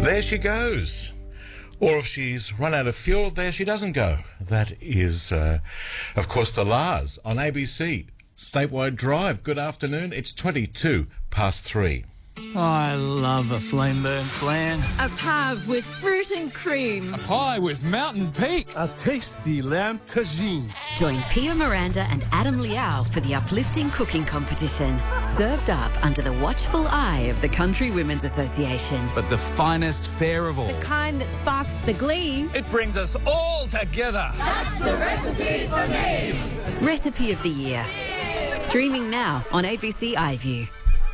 there she goes. Or if she's run out of fuel, there she doesn't go. That is, of course, the Lars on ABC. Statewide Drive. Good afternoon. It's 22 past 3. Oh, I love a flame burn flan. A pave with fruit and cream. A pie with mountain peaks. A tasty lamb tagine. Join Pia Miranda and Adam Liao for the uplifting cooking competition. Served up under the watchful eye of the Country Women's Association. But the finest fare of all. The kind that sparks the glee. It brings us all together. That's the recipe for me. Recipe of the Year. Streaming now on ABC iView.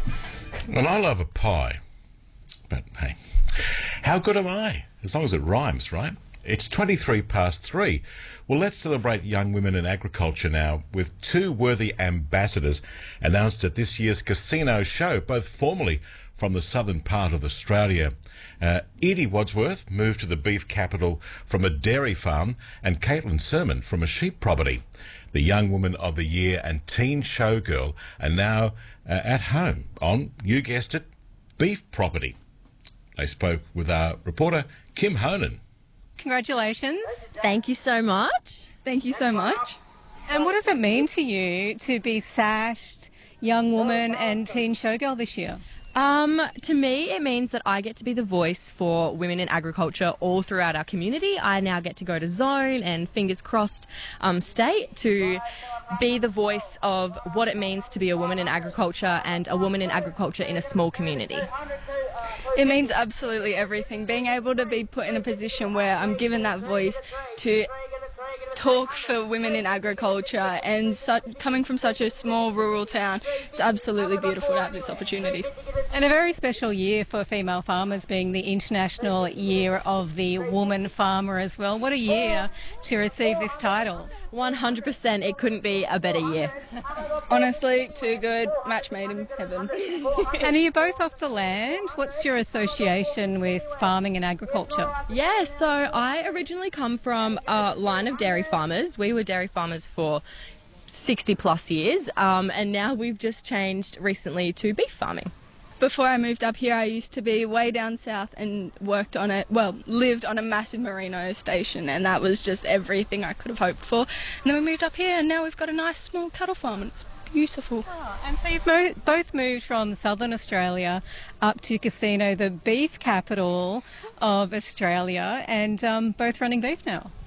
And I love a pie. But hey, how good am I? As long as it rhymes, right? It's 23 past 3. Well, let's celebrate young women in agriculture now with two worthy ambassadors announced at this year's casino show, both formerly from the southern part of Australia. Edie Wadsworth moved to the beef capital from a dairy farm, and Caitlin Sermon from a sheep property. The Young Woman of the Year and Teen Showgirl are now at home on, you guessed it, beef property. They spoke with our reporter, Kim Honan. Congratulations. Thank you so much. Thank you so much. And what does it mean to you to be sashed Young Woman and Teen Showgirl this year? To me, it means that I get to be the voice for women in agriculture all throughout our community. I now get to go to Zone and, fingers crossed, state to be the voice of what it means to be a woman in agriculture and a woman in agriculture in a small community. It means absolutely everything. Being able to be put in a position where I'm given that voice to talk for women in agriculture and coming from such a small rural town, it's absolutely beautiful to have this opportunity. And a very special year for female farmers, being the International Year of the Woman Farmer as well. What a year to receive this title. 100%, it couldn't be a better year. Honestly, too good. Match made in heaven. And are you both off the land? What's your association with farming and agriculture? Yeah, so I originally come from a line of dairy farmers. We were dairy farmers for 60 plus years, and now we've just changed recently to beef farming. Before I moved up here, I used to be way down south and lived on a massive merino station, and that was just everything I could have hoped for. And then we moved up here, and now we've got a nice small cattle farm, and it's beautiful. And so you've both moved from southern Australia up to Casino, the beef capital of Australia, and both running beef now.